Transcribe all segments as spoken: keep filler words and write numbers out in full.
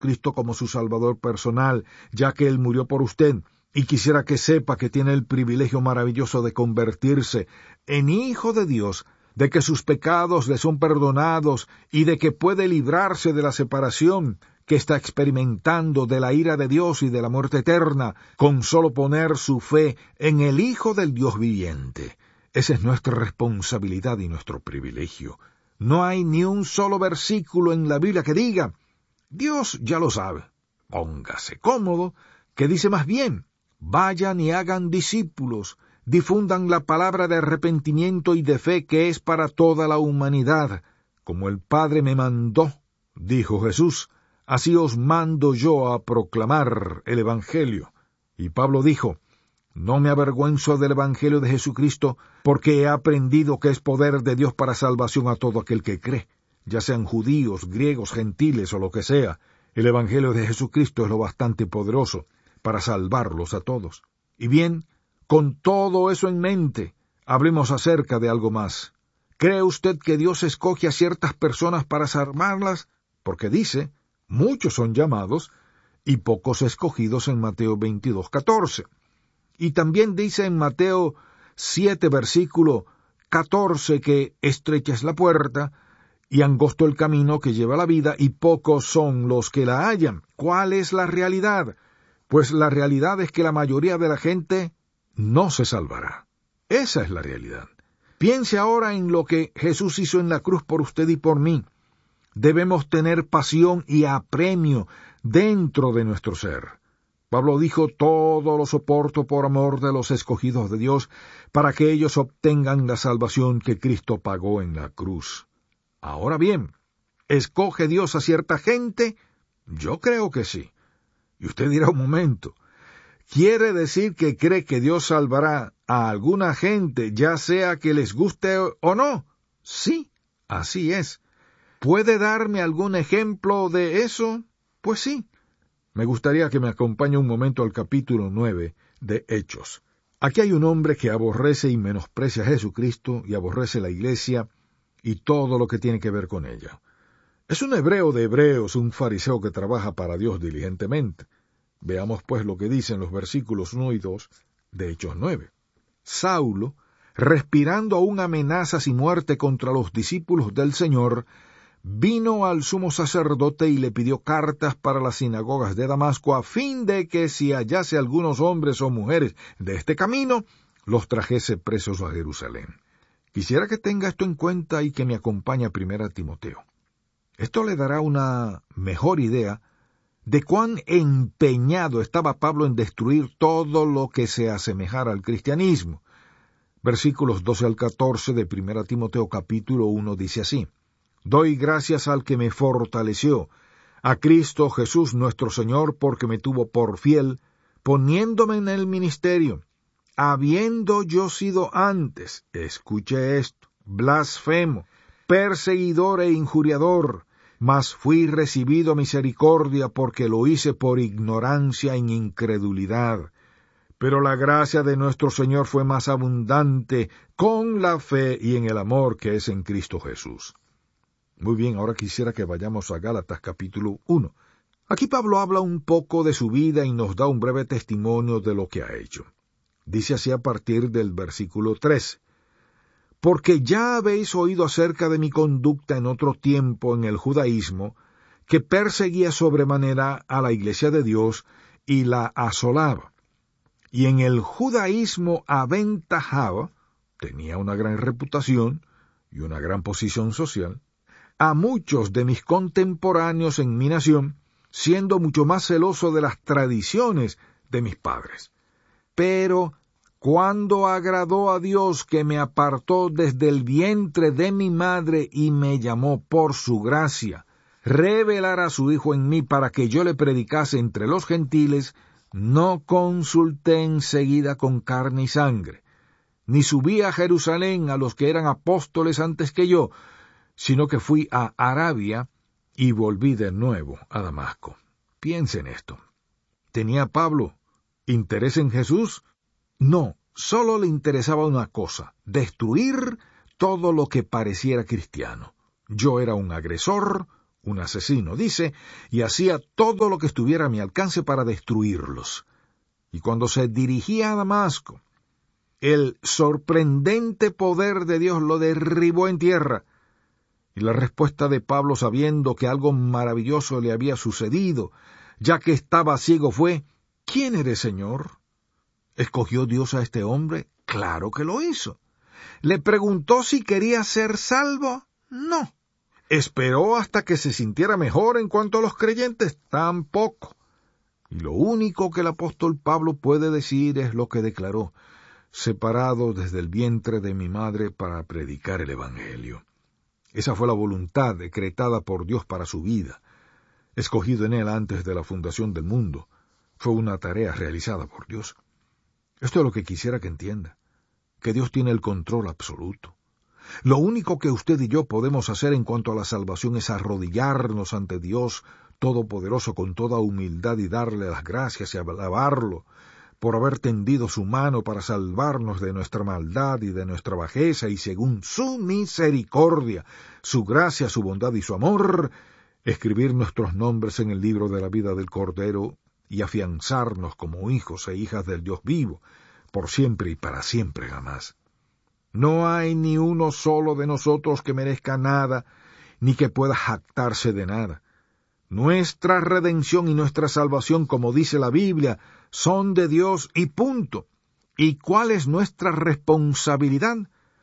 Cristo como su Salvador personal, ya que Él murió por usted, y quisiera que sepa que tiene el privilegio maravilloso de convertirse en hijo de Dios, de que sus pecados le son perdonados y de que puede librarse de la separación que está experimentando, de la ira de Dios y de la muerte eterna, con solo poner su fe en el Hijo del Dios viviente. Esa es nuestra responsabilidad y nuestro privilegio. No hay ni un solo versículo en la Biblia que diga, Dios ya lo sabe, póngase cómodo, que dice más bien, vayan y hagan discípulos, difundan la palabra de arrepentimiento y de fe que es para toda la humanidad. Como el Padre me mandó, dijo Jesús, así os mando yo a proclamar el Evangelio. Y Pablo dijo, no me avergüenzo del Evangelio de Jesucristo, porque he aprendido que es poder de Dios para salvación a todo aquel que cree, ya sean judíos, griegos, gentiles o lo que sea. El Evangelio de Jesucristo es lo bastante poderoso para salvarlos a todos. Y bien, con todo eso en mente, hablemos acerca de algo más. ¿Cree usted que Dios escoge a ciertas personas para salvarlas? Porque dice, muchos son llamados y pocos escogidos en Mateo veintidós, catorce. Y también dice en Mateo siete, versículo catorce, que estrecha es la puerta y angosto el camino que lleva a la vida, y pocos son los que la hallan. ¿Cuál es la realidad? Pues la realidad es que la mayoría de la gente no se salvará. Esa es la realidad. Piense ahora en lo que Jesús hizo en la cruz por usted y por mí. Debemos tener pasión y apremio dentro de nuestro ser. Pablo dijo, todo lo soporto por amor de los escogidos de Dios, para que ellos obtengan la salvación que Cristo pagó en la cruz. Ahora bien, ¿escoge Dios a cierta gente? Yo creo que sí. Y usted dirá un momento, ¿quiere decir que cree que Dios salvará a alguna gente, ya sea que les guste o no? Sí, así es. ¿Puede darme algún ejemplo de eso? Pues sí. Me gustaría que me acompañe un momento al capítulo nueve de Hechos. Aquí hay un hombre que aborrece y menosprecia a Jesucristo y aborrece la iglesia y todo lo que tiene que ver con ella. Es un hebreo de hebreos, un fariseo que trabaja para Dios diligentemente. Veamos pues lo que dicen los versículos uno y dos de Hechos nueve. Saulo, respirando aún amenazas y muerte contra los discípulos del Señor, vino al sumo sacerdote y le pidió cartas para las sinagogas de Damasco, a fin de que si hallase algunos hombres o mujeres de este camino, los trajese presos a Jerusalén. Quisiera que tenga esto en cuenta y que me acompañe a primera Timoteo. Esto le dará una mejor idea de cuán empeñado estaba Pablo en destruir todo lo que se asemejara al cristianismo. Versículos doce al catorce de primera Timoteo capítulo uno dice así: Doy gracias al que me fortaleció, a Cristo Jesús nuestro Señor, porque me tuvo por fiel, poniéndome en el ministerio, habiendo yo sido antes, escuche esto, blasfemo, perseguidor e injuriador, mas fui recibido misericordia porque lo hice por ignorancia en incredulidad. Pero la gracia de nuestro Señor fue más abundante con la fe y en el amor que es en Cristo Jesús. Muy bien, ahora quisiera que vayamos a Gálatas capítulo uno. Aquí Pablo habla un poco de su vida y nos da un breve testimonio de lo que ha hecho. Dice así a partir del versículo tres. Porque ya habéis oído acerca de mi conducta en otro tiempo en el judaísmo, que perseguía sobremanera a la iglesia de Dios y la asolaba. Y en el judaísmo aventajaba, tenía una gran reputación y una gran posición social, a muchos de mis contemporáneos en mi nación, siendo mucho más celoso de las tradiciones de mis padres. Pero cuando agradó a Dios, que me apartó desde el vientre de mi madre y me llamó por su gracia, revelar a su Hijo en mí para que yo le predicase entre los gentiles, no consulté enseguida con carne y sangre, ni subí a Jerusalén a los que eran apóstoles antes que yo, sino que fui a Arabia y volví de nuevo a Damasco. Piensa en esto. ¿Tenía Pablo interés en Jesús? No, solo le interesaba una cosa, destruir todo lo que pareciera cristiano. Yo era un agresor, un asesino, dice, y hacía todo lo que estuviera a mi alcance para destruirlos. Y cuando se dirigía a Damasco, el sorprendente poder de Dios lo derribó en tierra. Y la respuesta de Pablo, sabiendo que algo maravilloso le había sucedido, ya que estaba ciego, fue: ¿Quién eres, Señor? ¿Escogió Dios a este hombre? Claro que lo hizo. ¿Le preguntó si quería ser salvo? No. ¿Esperó hasta que se sintiera mejor en cuanto a los creyentes? Tampoco. Y lo único que el apóstol Pablo puede decir es lo que declaró: separado desde el vientre de mi madre para predicar el Evangelio. Esa fue la voluntad decretada por Dios para su vida. Escogido en él antes de la fundación del mundo, fue una tarea realizada por Dios. Esto es lo que quisiera que entienda, que Dios tiene el control absoluto. Lo único que usted y yo podemos hacer en cuanto a la salvación es arrodillarnos ante Dios Todopoderoso con toda humildad y darle las gracias y alabarlo por haber tendido su mano para salvarnos de nuestra maldad y de nuestra bajeza, y según su misericordia, su gracia, su bondad y su amor, escribir nuestros nombres en el libro de la vida del Cordero y afianzarnos como hijos e hijas del Dios vivo, por siempre y para siempre jamás. No hay ni uno solo de nosotros que merezca nada, ni que pueda jactarse de nada. Nuestra redención y nuestra salvación, como dice la Biblia, son de Dios y punto. ¿Y cuál es nuestra responsabilidad?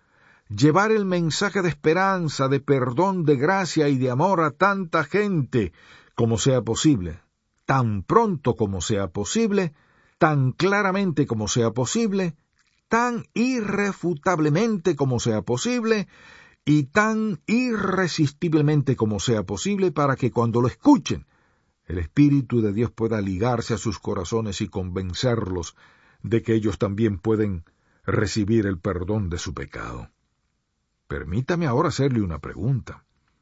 Llevar el mensaje de esperanza, de perdón, de gracia y de amor a tanta gente como sea posible, tan pronto como sea posible, tan claramente como sea posible, tan irrefutablemente como sea posible, y tan irresistiblemente como sea posible, para que cuando lo escuchen, el Espíritu de Dios pueda ligarse a sus corazones y convencerlos de que ellos también pueden recibir el perdón de su pecado. Permítame ahora hacerle una pregunta.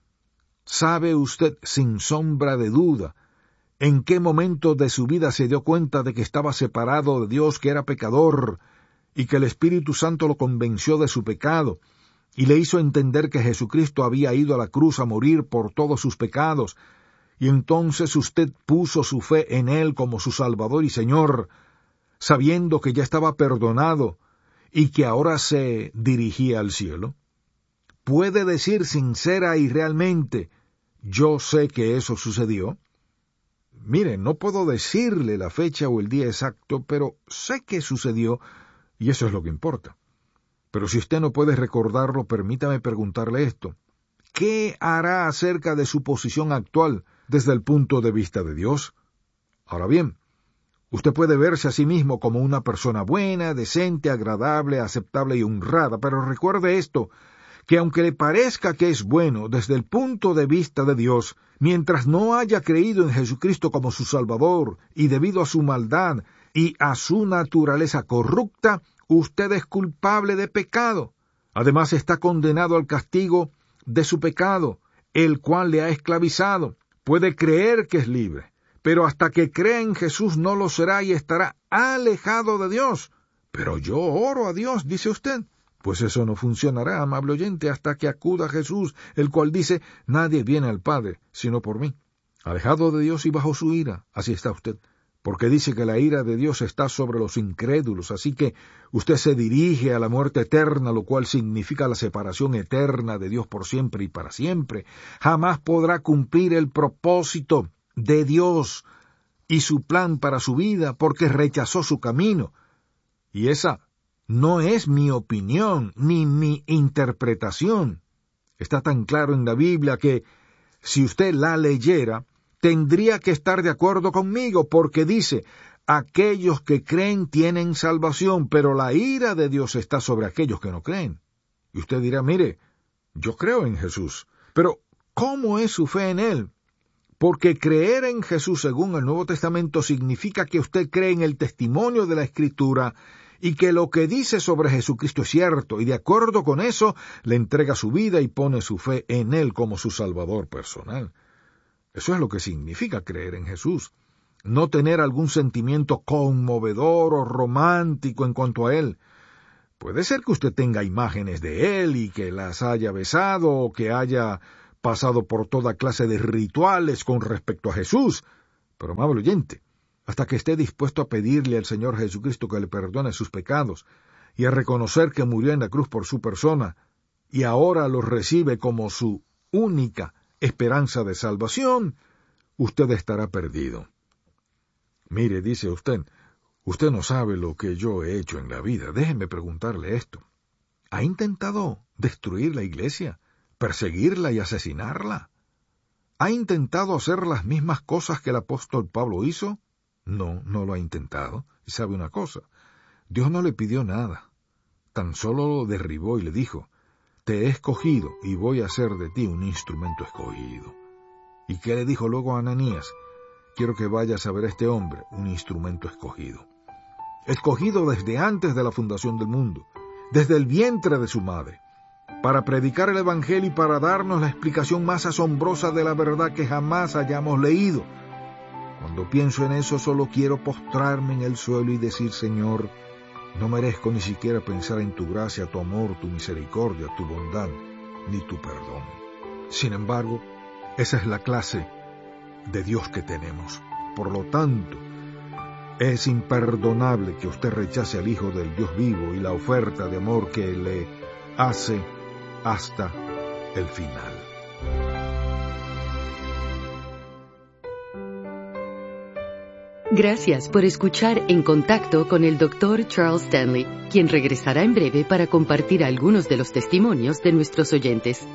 ¿Sabe usted sin sombra de duda en qué momento de su vida se dio cuenta de que estaba separado de Dios, que era pecador, y que el Espíritu Santo lo convenció de su pecado, y le hizo entender que Jesucristo había ido a la cruz a morir por todos sus pecados, y entonces usted puso su fe en Él como su Salvador y Señor, sabiendo que ya estaba perdonado y que ahora se dirigía al cielo? ¿Puede decir sincera y realmente: yo sé que eso sucedió? Mire, no puedo decirle la fecha o el día exacto, pero sé que sucedió, y eso es lo que importa. Pero si usted no puede recordarlo, permítame preguntarle esto: ¿qué hará acerca de su posición actual desde el punto de vista de Dios? Ahora bien, usted puede verse a sí mismo como una persona buena, decente, agradable, aceptable y honrada, pero recuerde esto, que aunque le parezca que es bueno desde el punto de vista de Dios, mientras no haya creído en Jesucristo como su Salvador, y debido a su maldad y a su naturaleza corrupta, usted es culpable de pecado. Además, está condenado al castigo de su pecado, el cual le ha esclavizado. Puede creer que es libre, pero hasta que crea en Jesús no lo será y estará alejado de Dios. Pero yo oro a Dios, dice usted. Pues eso no funcionará, amable oyente, hasta que acuda a Jesús, el cual dice: nadie viene al Padre sino por mí. Alejado de Dios y bajo su ira, así está usted. Porque dice que la ira de Dios está sobre los incrédulos, así que usted se dirige a la muerte eterna, lo cual significa la separación eterna de Dios por siempre y para siempre. Jamás podrá cumplir el propósito de Dios y su plan para su vida, porque rechazó su camino. Y esa no es mi opinión ni mi interpretación. Está tan claro en la Biblia que, si usted la leyera, tendría que estar de acuerdo conmigo, porque dice: aquellos que creen tienen salvación, pero la ira de Dios está sobre aquellos que no creen. Y usted dirá: mire, yo creo en Jesús, pero ¿cómo es su fe en Él? Porque creer en Jesús según el Nuevo Testamento significa que usted cree en el testimonio de la Escritura y que lo que dice sobre Jesucristo es cierto, y de acuerdo con eso le entrega su vida y pone su fe en Él como su Salvador personal. Eso es lo que significa creer en Jesús. No tener algún sentimiento conmovedor o romántico en cuanto a Él. Puede ser que usted tenga imágenes de Él y que las haya besado o que haya pasado por toda clase de rituales con respecto a Jesús. Pero, amable oyente, hasta que esté dispuesto a pedirle al Señor Jesucristo que le perdone sus pecados y a reconocer que murió en la cruz por su persona y ahora lo recibe como su única esperanza de salvación, usted estará perdido. Mire, dice usted, usted no sabe lo que yo he hecho en la vida. Déjeme preguntarle esto. ¿Ha intentado destruir la iglesia, perseguirla y asesinarla? ¿Ha intentado hacer las mismas cosas que el apóstol Pablo hizo? No, no lo ha intentado. Y sabe una cosa, Dios no le pidió nada. Tan solo lo derribó y le dijo, te he escogido y voy a hacer de ti un instrumento escogido. ¿Y qué le dijo luego a Ananías? Quiero que vayas a ver a este hombre, un instrumento escogido. Escogido desde antes de la fundación del mundo, desde el vientre de su madre, para predicar el Evangelio y para darnos la explicación más asombrosa de la verdad que jamás hayamos leído. Cuando pienso en eso, solo quiero postrarme en el suelo y decir, Señor, no merezco ni siquiera pensar en tu gracia, tu amor, tu misericordia, tu bondad, ni tu perdón. Sin embargo, esa es la clase de Dios que tenemos. Por lo tanto, es imperdonable que usted rechace al Hijo del Dios vivo y la oferta de amor que le hace hasta el final. Gracias por escuchar En Contacto con el doctor Charles Stanley, quien regresará en breve para compartir algunos de los testimonios de nuestros oyentes.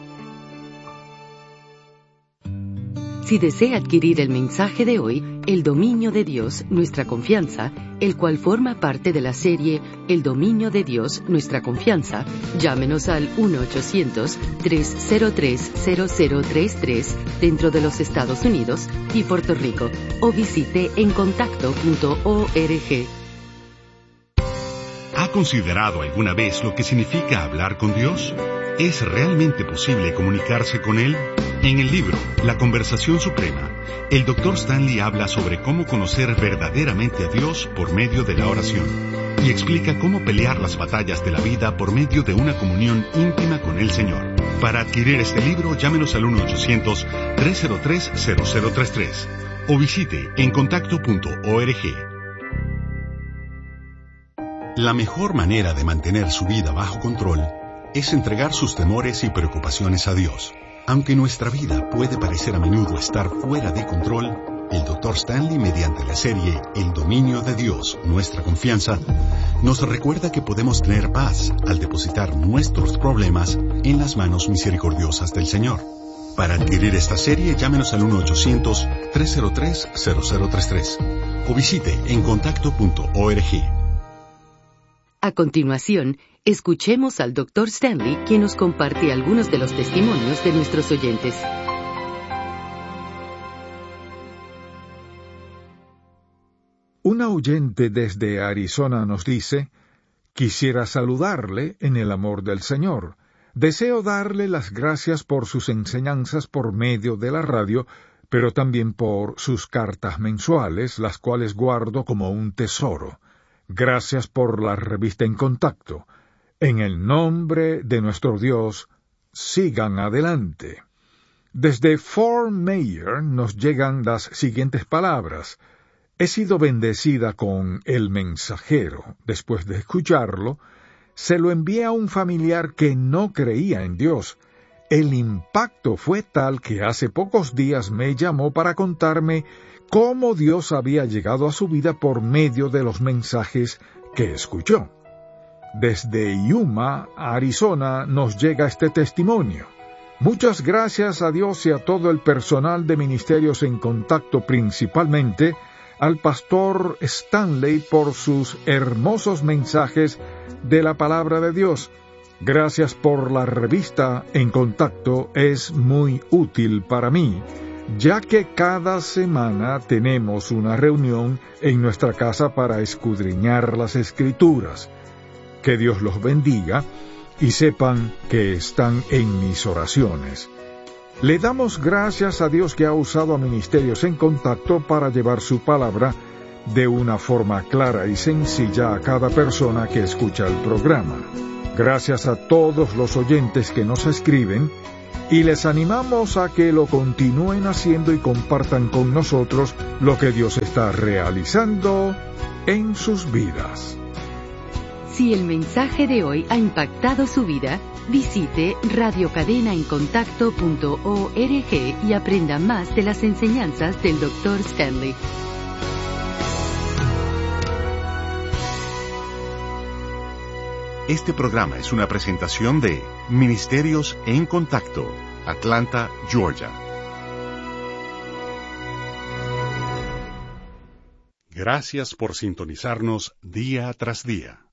Si desea adquirir el mensaje de hoy, El dominio de Dios, nuestra confianza, el cual forma parte de la serie El dominio de Dios, nuestra confianza, llámenos al uno ochocientos, tres cero tres, cero cero tres tres dentro de los Estados Unidos y Puerto Rico o visite en contacto punto org. ¿Ha considerado alguna vez lo que significa hablar con Dios? ¿Es realmente posible comunicarse con Él? En el libro La Conversación Suprema, el doctor Stanley habla sobre cómo conocer verdaderamente a Dios por medio de la oración y explica cómo pelear las batallas de la vida por medio de una comunión íntima con el Señor. Para adquirir este libro, llámenos al uno ochocientos, tres cero tres, cero cero tres tres o visite en contacto punto org. La mejor manera de mantener su vida bajo control es entregar sus temores y preocupaciones a Dios. Aunque nuestra vida puede parecer a menudo estar fuera de control, el doctor Stanley, mediante la serie El dominio de Dios, nuestra confianza, nos recuerda que podemos tener paz al depositar nuestros problemas en las manos misericordiosas del Señor. Para adquirir esta serie, llámenos al uno ochocientos, tres cero tres, cero cero tres tres o visite en contacto punto org. A continuación, escuchemos al doctor Stanley, quien nos comparte algunos de los testimonios de nuestros oyentes. Una oyente desde Arizona nos dice, quisiera saludarle en el amor del Señor. Deseo darle las gracias por sus enseñanzas por medio de la radio, pero también por sus cartas mensuales, las cuales guardo como un tesoro. Gracias por la revista En Contacto. En el nombre de nuestro Dios, sigan adelante. Desde Fort Myers nos llegan las siguientes palabras. He sido bendecida con El Mensajero. Después de escucharlo, se lo envié a un familiar que no creía en Dios. El impacto fue tal que hace pocos días me llamó para contarme cómo Dios había llegado a su vida por medio de los mensajes que escuchó. Desde Yuma, Arizona, nos llega este testimonio. Muchas gracias a Dios y a todo el personal de Ministerios en Contacto, principalmente al pastor Stanley por sus hermosos mensajes de la palabra de Dios. Gracias por la revista En Contacto, es muy útil para mí, ya que cada semana tenemos una reunión en nuestra casa para escudriñar las Escrituras. Que Dios los bendiga y sepan que están en mis oraciones. Le damos gracias a Dios que ha usado a Ministerios en Contacto para llevar su palabra de una forma clara y sencilla a cada persona que escucha el programa. Gracias a todos los oyentes que nos escriben y les animamos a que lo continúen haciendo y compartan con nosotros lo que Dios está realizando en sus vidas. Si el mensaje de hoy ha impactado su vida, visite radio cadena en contacto punto org y aprenda más de las enseñanzas del doctor Stanley. Este programa es una presentación de Ministerios en Contacto, Atlanta, Georgia. Gracias por sintonizarnos día tras día.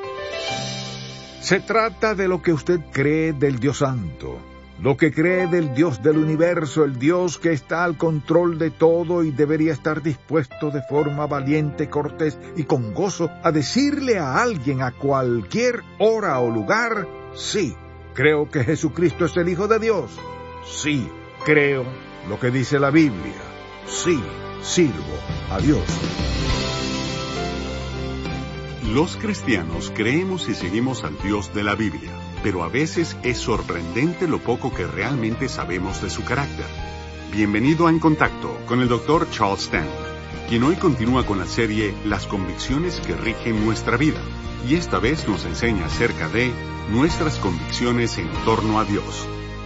Se trata de lo que usted cree del Dios Santo, lo que cree del Dios del universo, el Dios que está al control de todo y debería estar dispuesto de forma valiente, cortés y con gozo a decirle a alguien a cualquier hora o lugar: sí, creo que Jesucristo es el Hijo de Dios. Sí, creo lo que dice la Biblia. Sí, sirvo a Dios. Los cristianos creemos y seguimos al Dios de la Biblia, pero a veces es sorprendente lo poco que realmente sabemos de su carácter. Bienvenido a En Contacto con el doctor Charles Stanley, quien hoy continúa con la serie Las convicciones que rigen nuestra vida, y esta vez nos enseña acerca de nuestras convicciones en torno a Dios.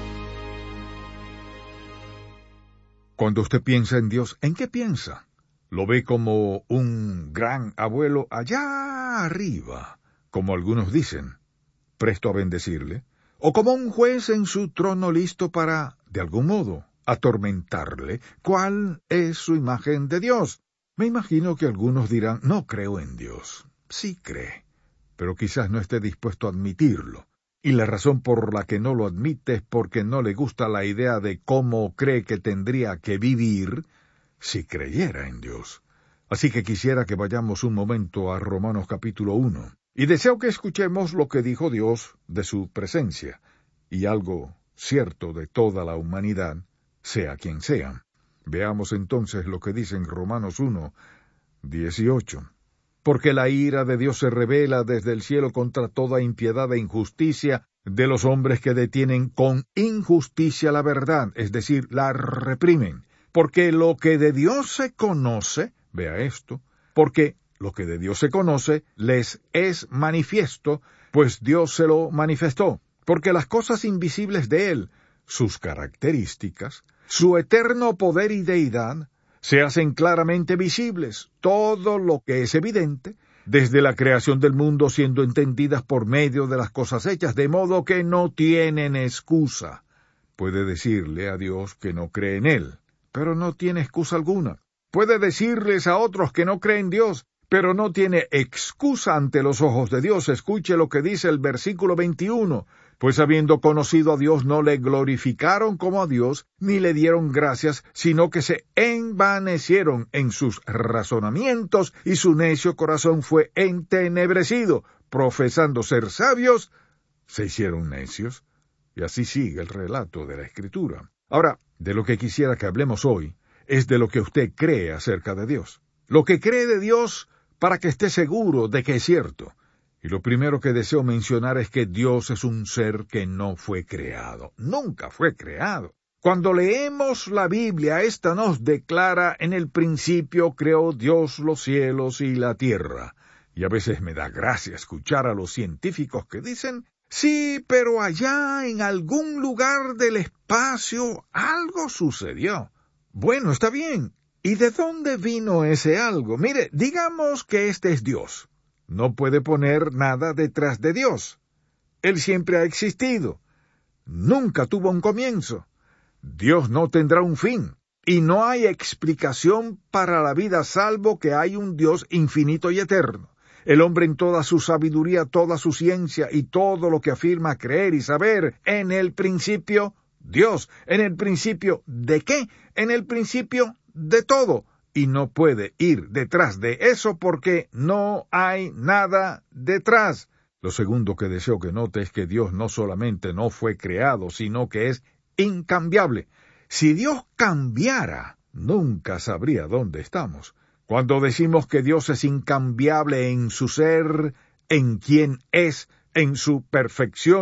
Cuando usted piensa en Dios, ¿en qué piensa? ¿Lo ve como un gran abuelo allá arriba, como algunos dicen, presto a bendecirle? ¿O como un juez en su trono listo para, de algún modo, atormentarle? ¿Cuál es su imagen de Dios? Me imagino que algunos dirán: no creo en Dios. Sí cree, pero quizás no esté dispuesto a admitirlo. Y la razón por la que no lo admite es porque no le gusta la idea de cómo cree que tendría que vivir si creyera en Dios. Así que quisiera que vayamos un momento a Romanos capítulo uno, y deseo que escuchemos lo que dijo Dios de su presencia, y algo cierto de toda la humanidad, sea quien sea. Veamos entonces lo que dice en Romanos uno, dieciocho. Porque la ira de Dios se revela desde el cielo contra toda impiedad e injusticia de los hombres que detienen con injusticia la verdad, es decir, la reprimen. Porque lo que de Dios se conoce, vea esto, porque lo que de Dios se conoce les es manifiesto, pues Dios se lo manifestó. Porque las cosas invisibles de Él, sus características, su eterno poder y deidad, se hacen claramente visibles, todo lo que es evidente, desde la creación del mundo siendo entendidas por medio de las cosas hechas, de modo que no tienen excusa. Puede decirle a Dios que no cree en Él, pero no tiene excusa alguna. Puede decirles a otros que no creen en Dios, pero no tiene excusa ante los ojos de Dios. Escuche lo que dice el versículo veintiuno. Pues habiendo conocido a Dios, no le glorificaron como a Dios, ni le dieron gracias, sino que se envanecieron en sus razonamientos, y su necio corazón fue entenebrecido. Profesando ser sabios, se hicieron necios. Y así sigue el relato de la Escritura. Ahora, de lo que quisiera que hablemos hoy es de lo que usted cree acerca de Dios. Lo que cree de Dios para que esté seguro de que es cierto. Y lo primero que deseo mencionar es que Dios es un ser que no fue creado. Nunca fue creado. Cuando leemos la Biblia, esta nos declara: en el principio creó Dios los cielos y la tierra. Y a veces me da gracia escuchar a los científicos que dicen: sí, pero allá en algún lugar del espacio algo sucedió. Bueno, está bien. ¿Y de dónde vino ese algo? Mire, digamos que este es Dios. No puede poner nada detrás de Dios. Él siempre ha existido. Nunca tuvo un comienzo. Dios no tendrá un fin. Y no hay explicación para la vida salvo que hay un Dios infinito y eterno. El hombre en toda su sabiduría, toda su ciencia y todo lo que afirma creer y saber, en el principio, Dios. ¿En el principio de qué? En el principio de todo. Y no puede ir detrás de eso porque no hay nada detrás. Lo segundo que deseo que note es que Dios no solamente no fue creado, sino que es incambiable. Si Dios cambiara, nunca sabría dónde estamos. Cuando decimos que Dios es incambiable en su ser, en quien es, en su perfección,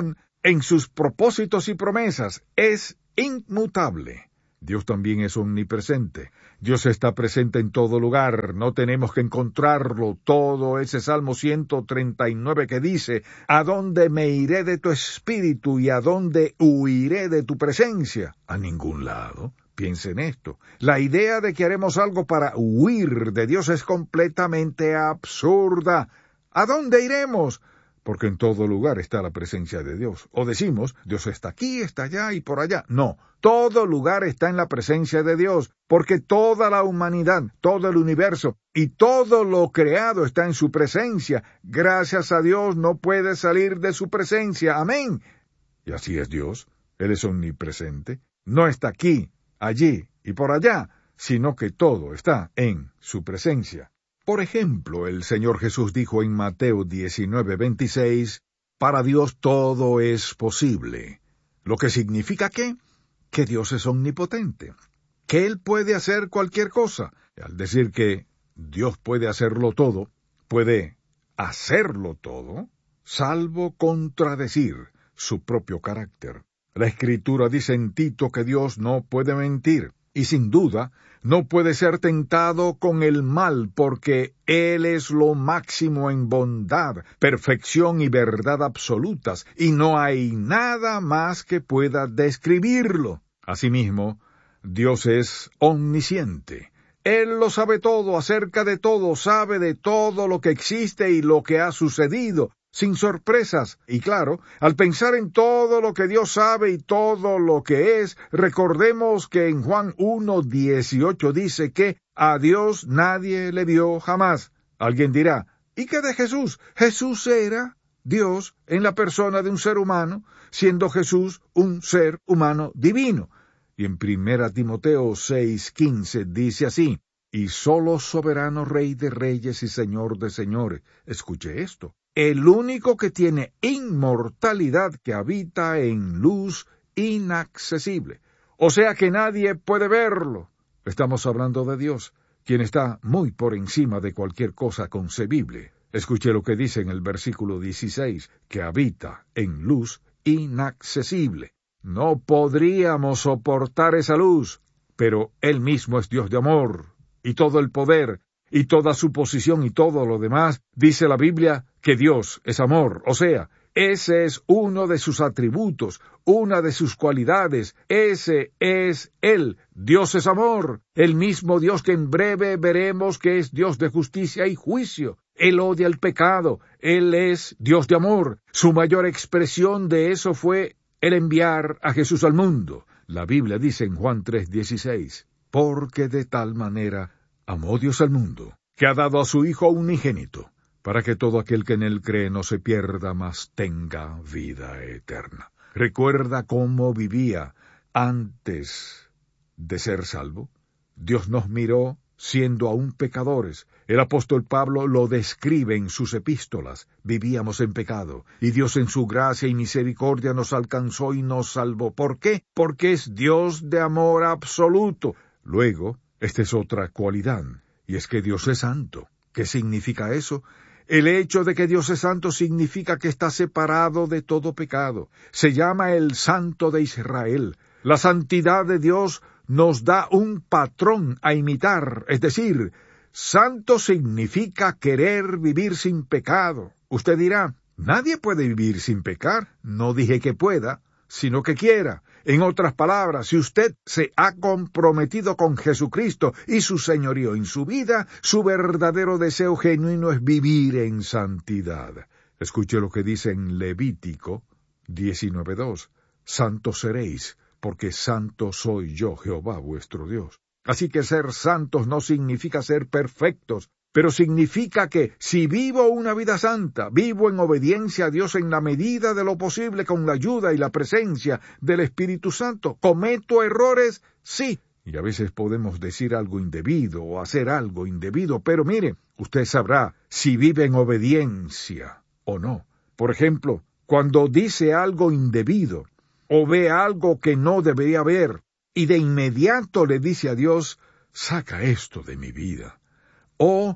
en sus propósitos y promesas, es inmutable. Dios también es omnipresente. Dios está presente en todo lugar, no tenemos que encontrarlo. Todo ese Salmo ciento treinta y nueve que dice, ¿a dónde me iré de tu espíritu y a dónde huiré de tu presencia? A ningún lado. Piense en esto. La idea de que haremos algo para huir de Dios es completamente absurda. ¿A dónde iremos? Porque en todo lugar está la presencia de Dios. O decimos, Dios está aquí, está allá y por allá. No, todo lugar está en la presencia de Dios, porque toda la humanidad, todo el universo y todo lo creado está en su presencia. Gracias a Dios no puede salir de su presencia. Amén. Y así es Dios. Él es omnipresente. No está aquí, allí y por allá, sino que todo está en su presencia. Por ejemplo, el Señor Jesús dijo en Mateo diecinueve veintiséis, para Dios todo es posible. Lo que significa que, que Dios es omnipotente, que Él puede hacer cualquier cosa. Al decir que Dios puede hacerlo todo, puede hacerlo todo, salvo contradecir su propio carácter. La Escritura dice en Tito que Dios no puede mentir, y sin duda, no puede ser tentado con el mal, porque Él es lo máximo en bondad, perfección y verdad absolutas, y no hay nada más que pueda describirlo. Asimismo, Dios es omnisciente. Él lo sabe todo, acerca de todo, sabe de todo lo que existe y lo que ha sucedido, sin sorpresas. Y claro, al pensar en todo lo que Dios sabe y todo lo que es, recordemos que en Juan uno dieciocho dice que a Dios nadie le vio jamás. Alguien dirá, ¿y qué de Jesús? Jesús era Dios en la persona de un ser humano, siendo Jesús un ser humano divino. Y en primera Timoteo seis quince dice así, y solo soberano Rey de reyes y Señor de señores. Escuche esto. El único que tiene inmortalidad, que habita en luz inaccesible. O sea que nadie puede verlo. Estamos hablando de Dios, quien está muy por encima de cualquier cosa concebible. Escuche lo que dice en el versículo dieciséis, que habita en luz inaccesible. No podríamos soportar esa luz, pero Él mismo es Dios de amor, y todo el poder, y toda su posición y todo lo demás, dice la Biblia que Dios es amor. O sea, ese es uno de sus atributos, una de sus cualidades. Ese es Él. Dios es amor. El mismo Dios que en breve veremos que es Dios de justicia y juicio. Él odia el pecado. Él es Dios de amor. Su mayor expresión de eso fue el enviar a Jesús al mundo. La Biblia dice en Juan tres dieciséis, porque de tal manera amó Dios al mundo, que ha dado a su Hijo unigénito, para que todo aquel que en él cree no se pierda, mas tenga vida eterna. ¿Recuerda cómo vivía antes de ser salvo? Dios nos miró siendo aún pecadores. El apóstol Pablo lo describe en sus epístolas. Vivíamos en pecado, y Dios en su gracia y misericordia nos alcanzó y nos salvó. ¿Por qué? Porque es Dios de amor absoluto. Luego, esta es otra cualidad, y es que Dios es santo. ¿Qué significa eso? El hecho de que Dios es santo significa que está separado de todo pecado. Se llama el Santo de Israel. La santidad de Dios nos da un patrón a imitar, es decir, santo significa querer vivir sin pecado. Usted dirá, nadie puede vivir sin pecar. No dije que pueda, sino que quiera. En otras palabras, si usted se ha comprometido con Jesucristo y su señorío en su vida, su verdadero deseo genuino es vivir en santidad. Escuche lo que dice en Levítico diecinueve dos. Santos seréis, porque santo soy yo, Jehová vuestro Dios. Así que ser santos no significa ser perfectos, pero significa que si vivo una vida santa, vivo en obediencia a Dios en la medida de lo posible con la ayuda y la presencia del Espíritu Santo. ¿Cometo errores? Sí. Y a veces podemos decir algo indebido o hacer algo indebido, pero mire, usted sabrá si vive en obediencia o no. Por ejemplo, cuando dice algo indebido o ve algo que no debería ver, y de inmediato le dice a Dios, saca esto de mi vida. O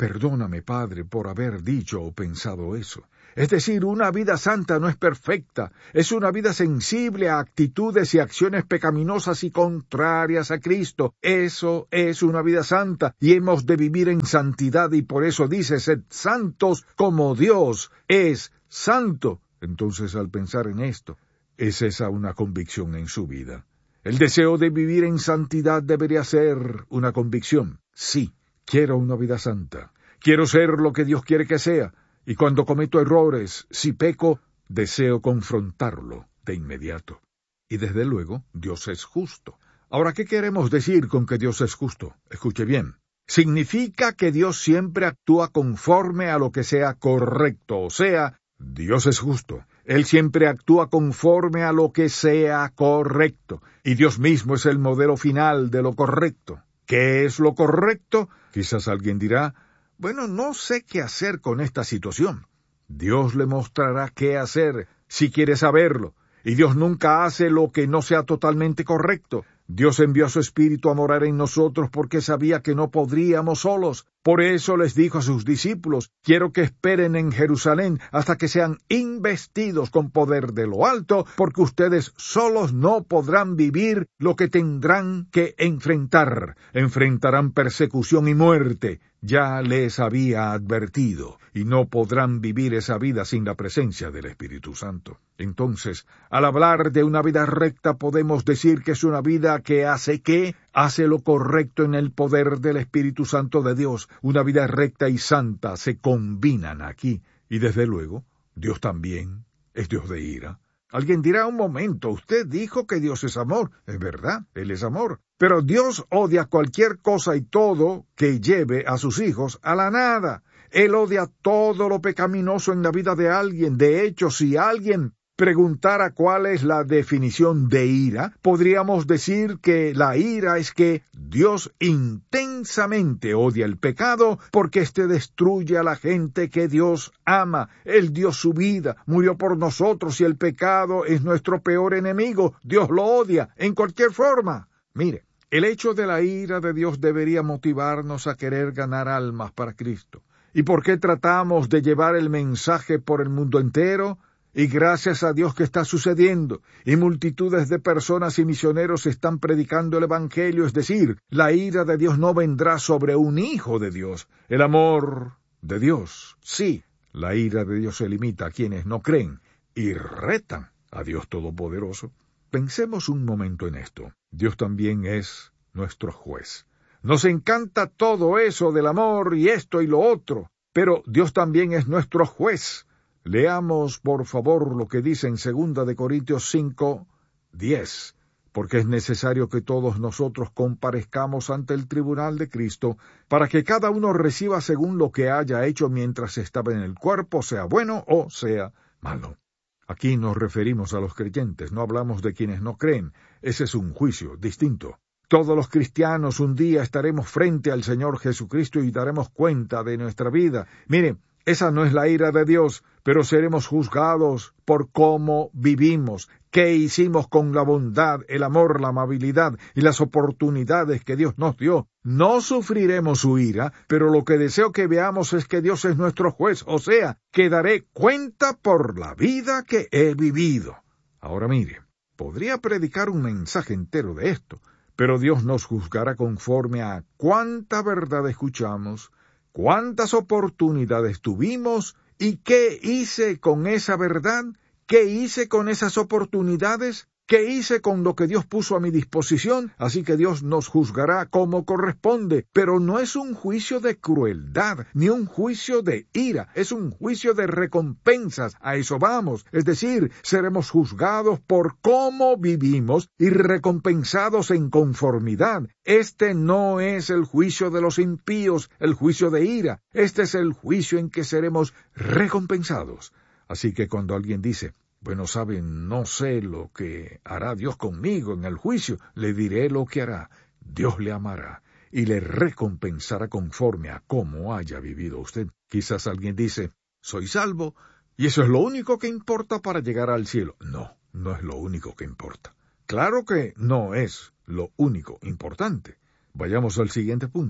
Perdóname, Padre, por haber dicho o pensado eso. Es decir, una vida santa no es perfecta, es una vida sensible a actitudes y acciones pecaminosas y contrarias a Cristo. Eso es una vida santa, y hemos de vivir en santidad, y por eso dice, sed santos como Dios es santo. Entonces, al pensar en esto, ¿es esa una convicción en su vida? El deseo de vivir en santidad debería ser una convicción. Sí, quiero una vida santa. Quiero ser lo que Dios quiere que sea. Y cuando cometo errores, si peco, deseo confrontarlo de inmediato. Y desde luego, Dios es justo. Ahora, ¿qué queremos decir con que Dios es justo? Escuche bien. Significa que Dios siempre actúa conforme a lo que sea correcto. O sea, Dios es justo. Él siempre actúa conforme a lo que sea correcto. Y Dios mismo es el modelo final de lo correcto. ¿Qué es lo correcto? Quizás alguien dirá, bueno, no sé qué hacer con esta situación. Dios le mostrará qué hacer si quiere saberlo. Y Dios nunca hace lo que no sea totalmente correcto. Dios envió a su Espíritu a morar en nosotros porque sabía que no podríamos solos. Por eso les dijo a sus discípulos, quiero que esperen en Jerusalén hasta que sean investidos con poder de lo alto, porque ustedes solos no podrán vivir lo que tendrán que enfrentar. Enfrentarán persecución y muerte. Ya les había advertido, y no podrán vivir esa vida sin la presencia del Espíritu Santo. Entonces, al hablar de una vida recta, podemos decir que es una vida que hace ¿qué? Hace lo correcto en el poder del Espíritu Santo de Dios. Una vida recta y santa se combinan aquí. Y desde luego, Dios también es Dios de ira. Alguien dirá, un momento, usted dijo que Dios es amor. Es verdad, Él es amor. Pero Dios odia cualquier cosa y todo que lleve a sus hijos a la nada. Él odia todo lo pecaminoso en la vida de alguien. De hecho, si alguien preguntara cuál es la definición de ira, podríamos decir que la ira es que Dios intensamente odia el pecado porque éste destruye a la gente que Dios ama. Él dio su vida, murió por nosotros y el pecado es nuestro peor enemigo. Dios lo odia en cualquier forma. Mire, el hecho de la ira de Dios debería motivarnos a querer ganar almas para Cristo. ¿Y por qué tratamos de llevar el mensaje por el mundo entero? Y gracias a Dios que está sucediendo, y multitudes de personas y misioneros están predicando el Evangelio, es decir, la ira de Dios no vendrá sobre un hijo de Dios. El amor de Dios, sí, la ira de Dios se limita a quienes no creen y retan a Dios Todopoderoso. Pensemos un momento en esto. Dios también es nuestro juez. Nos encanta todo eso del amor y esto y lo otro, pero Dios también es nuestro juez. Leamos, por favor, lo que dice en segunda de Corintios cinco, diez, porque es necesario que todos nosotros comparezcamos ante el tribunal de Cristo, para que cada uno reciba según lo que haya hecho mientras estaba en el cuerpo, sea bueno o sea malo. Aquí nos referimos a los creyentes, no hablamos de quienes no creen. Ese es un juicio distinto. Todos los cristianos un día estaremos frente al Señor Jesucristo y daremos cuenta de nuestra vida. Miren, esa no es la ira de Dios, pero seremos juzgados por cómo vivimos, qué hicimos con la bondad, el amor, la amabilidad y las oportunidades que Dios nos dio. No sufriremos su ira, pero lo que deseo que veamos es que Dios es nuestro juez, o sea, que daré cuenta por la vida que he vivido. Ahora mire, podría predicar un mensaje entero de esto, pero Dios nos juzgará conforme a cuánta verdad escuchamos, cuántas oportunidades tuvimos y qué hice con esa verdad, qué hice con esas oportunidades, qué hice con lo que Dios puso a mi disposición. Así que Dios nos juzgará como corresponde, pero no es un juicio de crueldad, ni un juicio de ira, es un juicio de recompensas. A eso vamos, es decir, seremos juzgados por cómo vivimos y recompensados en conformidad. Este no es el juicio de los impíos, el juicio de ira. Este es el juicio en que seremos recompensados. Así que cuando alguien dice, bueno, saben, no sé lo que hará Dios conmigo en el juicio, le diré lo que hará. Dios le amará y le recompensará conforme a cómo haya vivido usted. Quizás alguien dice, soy salvo, y eso es lo único que importa para llegar al cielo. No, no es lo único que importa. Claro que no es lo único importante. Vayamos al siguiente punto.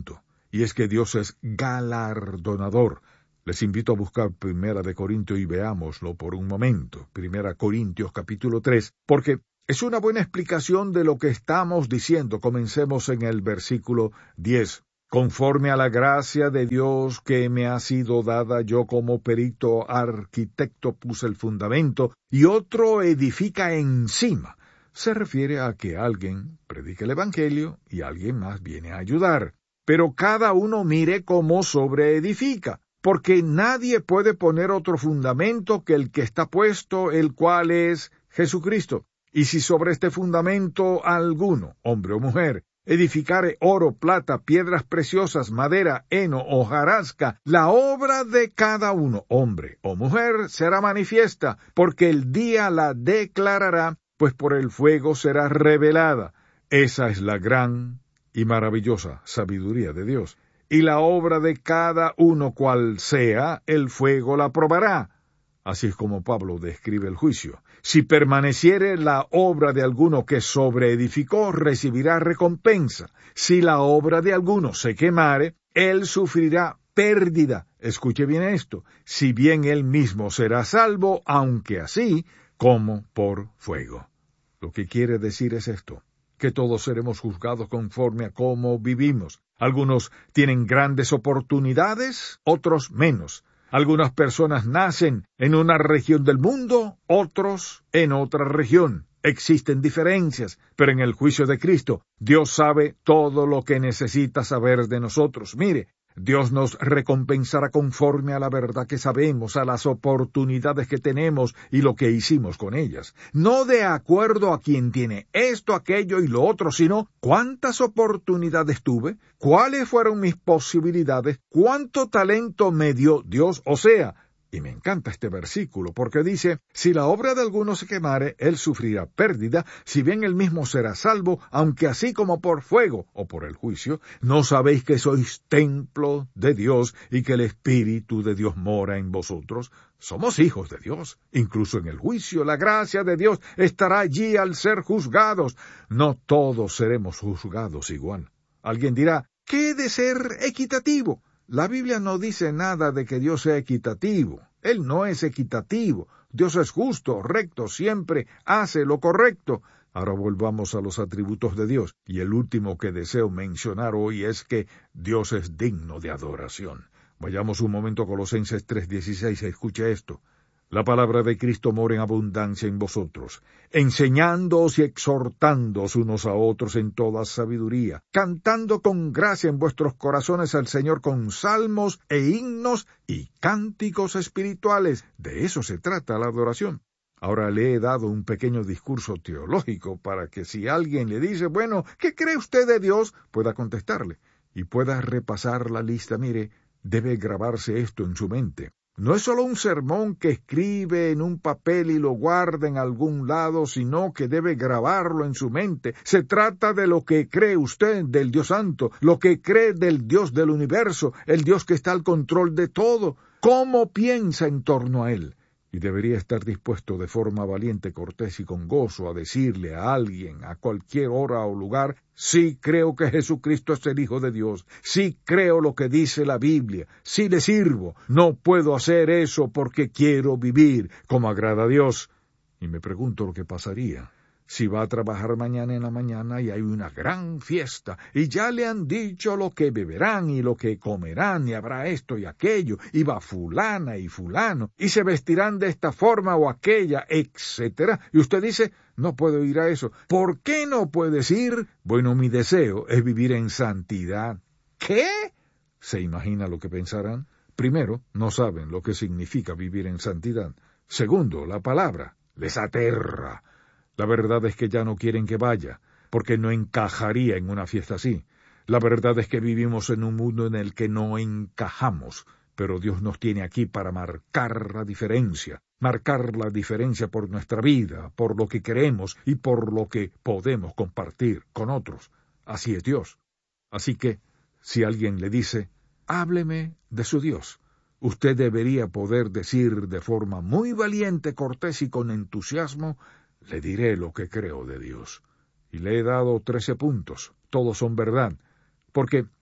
y es que Dios es galardonador. Les invito a buscar Primera de Corintios y veámoslo por un momento. Primera Corintios capítulo tres, porque es una buena explicación de lo que estamos diciendo. Comencemos en el versículo diez. Conforme a la gracia de Dios que me ha sido dada, yo como perito arquitecto puse el fundamento y otro edifica encima. Se refiere a que alguien predique el Evangelio y alguien más viene a ayudar. Pero cada uno mire cómo sobreedifica, porque nadie puede poner otro fundamento que el que está puesto, el cual es Jesucristo. Y si sobre este fundamento alguno, hombre o mujer, edificare oro, plata, piedras preciosas, madera, heno o hojarasca, la obra de cada uno, hombre o mujer, será manifiesta, porque el día la declarará, pues por el fuego será revelada. Esa es la gran y maravillosa sabiduría de Dios. Y la obra de cada uno cual sea, el fuego la probará. Así es como Pablo describe el juicio. Si permaneciere la obra de alguno que sobreedificó, recibirá recompensa. Si la obra de alguno se quemare, él sufrirá pérdida. Escuche bien esto. Si bien él mismo será salvo, aunque así como por fuego. Lo que quiere decir es esto, que todos seremos juzgados conforme a cómo vivimos. Algunos tienen grandes oportunidades, otros menos. Algunas personas nacen en una región del mundo, otros en otra región. Existen diferencias, pero en el juicio de Cristo, Dios sabe todo lo que necesita saber de nosotros. Mire, Dios nos recompensará conforme a la verdad que sabemos, a las oportunidades que tenemos y lo que hicimos con ellas. No de acuerdo a quien tiene esto, aquello y lo otro, sino cuántas oportunidades tuve, cuáles fueron mis posibilidades, cuánto talento me dio Dios, o sea. Y me encanta este versículo, porque dice, si la obra de alguno se quemare, él sufrirá pérdida, si bien él mismo será salvo, aunque así como por fuego o por el juicio, ¿no sabéis que sois templo de Dios y que el Espíritu de Dios mora en vosotros? Somos hijos de Dios. Incluso en el juicio, la gracia de Dios estará allí al ser juzgados. No todos seremos juzgados igual. Alguien dirá, ¿qué he de ser equitativo? La Biblia no dice nada de que Dios sea equitativo. Él no es equitativo. Dios es justo, recto, siempre hace lo correcto. Ahora volvamos a los atributos de Dios. Y el último que deseo mencionar hoy es que Dios es digno de adoración. Vayamos un momento a Colosenses tres dieciséis, escuche esto. La palabra de Cristo mora en abundancia en vosotros, enseñándoos y exhortándoos unos a otros en toda sabiduría, cantando con gracia en vuestros corazones al Señor con salmos e himnos y cánticos espirituales. De eso se trata la adoración. Ahora le he dado un pequeño discurso teológico para que si alguien le dice, bueno, ¿qué cree usted de Dios?, pueda contestarle y pueda repasar la lista. Mire, debe grabarse esto en su mente. No es solo un sermón que escribe en un papel y lo guarda en algún lado, sino que debe grabarlo en su mente. Se trata de lo que cree usted del Dios Santo, lo que cree del Dios del universo, el Dios que está al control de todo. ¿Cómo piensa en torno a Él? Y debería estar dispuesto de forma valiente, cortés y con gozo a decirle a alguien, a cualquier hora o lugar, sí creo que Jesucristo es el Hijo de Dios, sí creo lo que dice la Biblia, sí le sirvo, no puedo hacer eso porque quiero vivir como agrada a Dios. Y me pregunto lo que pasaría si va a trabajar mañana en la mañana y hay una gran fiesta, y ya le han dicho lo que beberán y lo que comerán, y habrá esto y aquello, y va fulana y fulano, y se vestirán de esta forma o aquella, etcétera. Y usted dice, no puedo ir a eso. ¿Por qué no puedes ir? Bueno, mi deseo es vivir en santidad. ¿Qué? ¿Se imagina lo que pensarán? Primero, no saben lo que significa vivir en santidad. Segundo, la palabra les aterra. La verdad es que ya no quieren que vaya, porque no encajaría en una fiesta así. La verdad es que vivimos en un mundo en el que no encajamos, pero Dios nos tiene aquí para marcar la diferencia, marcar la diferencia por nuestra vida, por lo que queremos y por lo que podemos compartir con otros. Así es Dios. Así que, si alguien le dice, hábleme de su Dios, usted debería poder decir de forma muy valiente, cortés y con entusiasmo, le diré lo que creo de Dios. Y le he dado trece puntos. Todos son verdad. Porque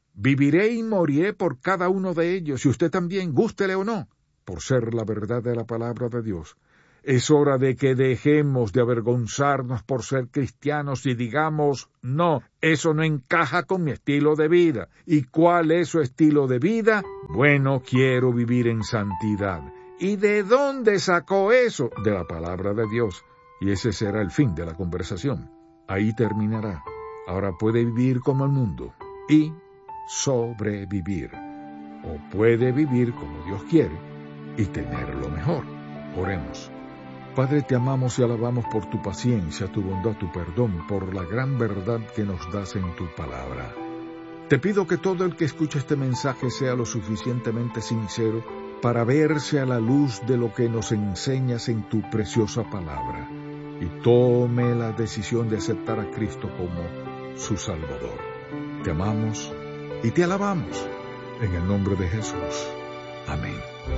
Viviré y moriré por cada uno de ellos, y usted también, gústele o no, por ser la verdad de la palabra de Dios. Es hora de que dejemos de avergonzarnos por ser cristianos y digamos, no, eso no encaja con mi estilo de vida. ¿Y cuál es su estilo de vida? Bueno, quiero vivir en santidad. ¿Y de dónde sacó eso? De la palabra de Dios. Y ese será el fin de la conversación. Ahí terminará. Ahora puede vivir como el mundo y sobrevivir. O puede vivir como Dios quiere y tener lo mejor. Oremos. Padre, te amamos y alabamos por tu paciencia, tu bondad, tu perdón, por la gran verdad que nos das en tu palabra. Te pido que todo el que escuche este mensaje sea lo suficientemente sincero para verse a la luz de lo que nos enseñas en tu preciosa palabra y tome la decisión de aceptar a Cristo como su Salvador. Te amamos y te alabamos en el nombre de Jesús. Amén.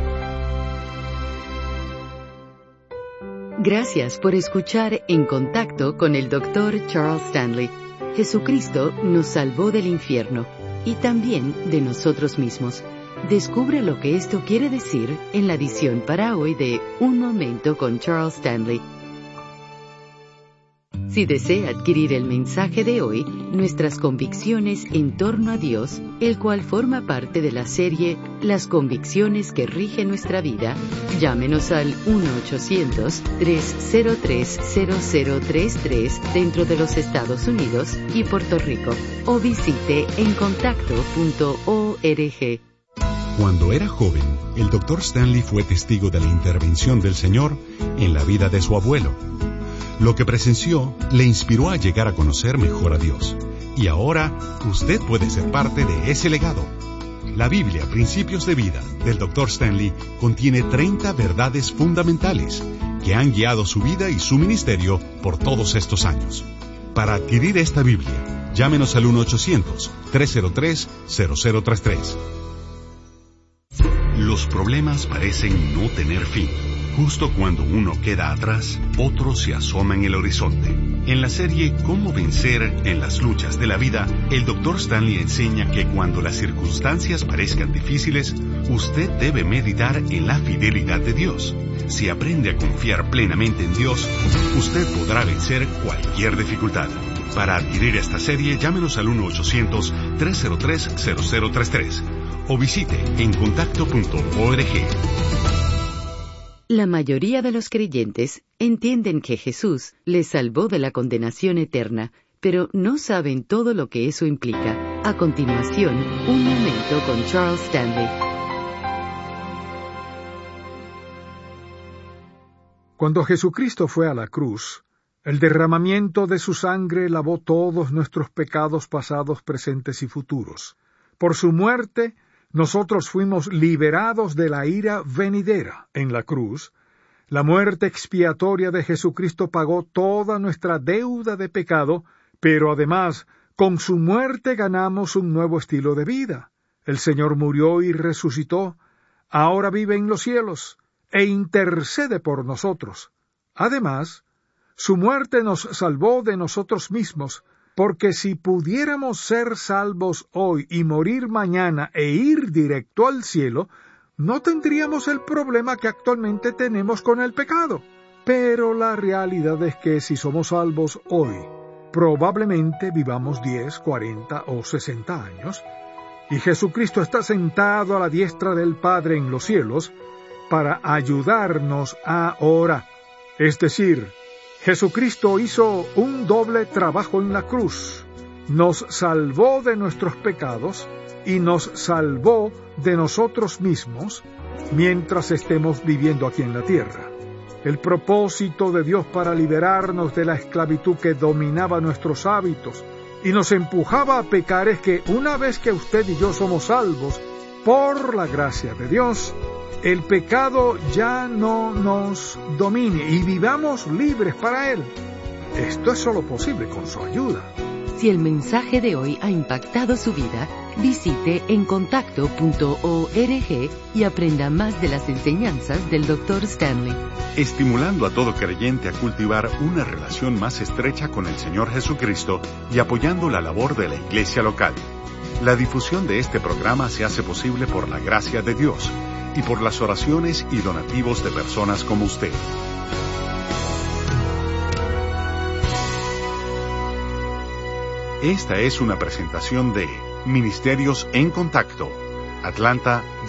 Gracias por escuchar En Contacto con el doctor Charles Stanley. Jesucristo nos salvó del infierno y también de nosotros mismos. Descubre lo que esto quiere decir en la edición para hoy de Un Momento con Charles Stanley. Si desea adquirir el mensaje de hoy, Nuestras convicciones en torno a Dios, el cual forma parte de la serie Las convicciones que rigen nuestra vida, llámenos al uno ochocientos, tres cero tres, cero cero tres tres dentro de los Estados Unidos y Puerto Rico, o visite en contacto punto org. Cuando era joven, el doctor Stanley fue testigo de la intervención del Señor en la vida de su abuelo. Lo que presenció le inspiró a llegar a conocer mejor a Dios. Y ahora, usted puede ser parte de ese legado. La Biblia, Principios de Vida, del doctor Stanley, contiene treinta verdades fundamentales que han guiado su vida y su ministerio por todos estos años. Para adquirir esta Biblia, llámenos al uno ochocientos, tres cero tres, cero cero tres tres. Los problemas parecen no tener fin. Justo cuando uno queda atrás, otro se asoma en el horizonte. En la serie Cómo vencer en las luchas de la vida, el doctor Stanley enseña que cuando las circunstancias parezcan difíciles, usted debe meditar en la fidelidad de Dios. Si aprende a confiar plenamente en Dios, usted podrá vencer cualquier dificultad. Para adquirir esta serie, llámenos al uno ochocientos, tres cero tres, cero cero tres tres o visite en contacto punto org. La mayoría de los creyentes entienden que Jesús les salvó de la condenación eterna, pero no saben todo lo que eso implica. A continuación, un momento con Charles Stanley. Cuando Jesucristo fue a la cruz, el derramamiento de su sangre lavó todos nuestros pecados pasados, presentes y futuros. Por su muerte, nosotros fuimos liberados de la ira venidera. En la cruz, la muerte expiatoria de Jesucristo pagó toda nuestra deuda de pecado, pero además, con su muerte ganamos un nuevo estilo de vida. El Señor murió y resucitó, ahora vive en los cielos, e intercede por nosotros. Además, su muerte nos salvó de nosotros mismos, porque si pudiéramos ser salvos hoy y morir mañana e ir directo al cielo, no tendríamos el problema que actualmente tenemos con el pecado. Pero la realidad es que si somos salvos hoy, probablemente vivamos diez, cuarenta o sesenta años, y Jesucristo está sentado a la diestra del Padre en los cielos para ayudarnos ahora. Es decir, Jesucristo hizo un doble trabajo en la cruz. Nos salvó de nuestros pecados y nos salvó de nosotros mismos mientras estemos viviendo aquí en la tierra. El propósito de Dios para liberarnos de la esclavitud que dominaba nuestros hábitos y nos empujaba a pecar es que una vez que usted y yo somos salvos por la gracia de Dios, el pecado ya no nos domine y vivamos libres para él. Esto es solo posible con su ayuda. Si el mensaje de hoy ha impactado su vida, visite en contacto punto org y aprenda más de las enseñanzas del doctor Stanley. Estimulando a todo creyente a cultivar una relación más estrecha con el Señor Jesucristo y apoyando la labor de la iglesia local. La difusión de este programa se hace posible por la gracia de Dios y por las oraciones y donativos de personas como usted. Esta es una presentación de Ministerios en Contacto, Atlanta,